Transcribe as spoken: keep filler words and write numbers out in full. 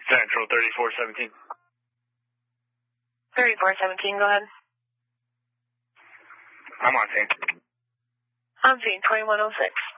Central thirty-four seventeen. thirty-four seventeen, go ahead. I'm on scene. On scene, twenty-one oh six.